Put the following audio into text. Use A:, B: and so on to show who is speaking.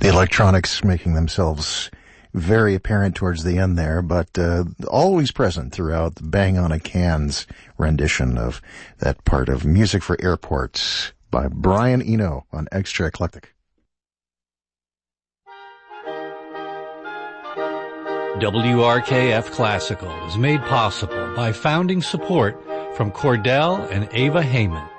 A: The electronics making themselves very apparent towards the end there, but always present throughout the Bang on a Can's rendition of that part of Music for Airports by Brian Eno on Extra Eclectic.
B: WRKF Classical is made possible by founding support from Cordell and Ava Heyman.